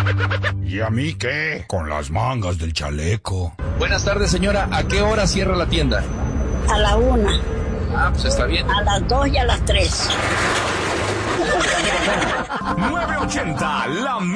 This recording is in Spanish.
¿Y a mí qué? Con las mangas del chaleco. Buenas tardes, señora. ¿A qué hora cierra la tienda? A la 1. Ah, pues está bien. A las 2 y a las 3. 980, la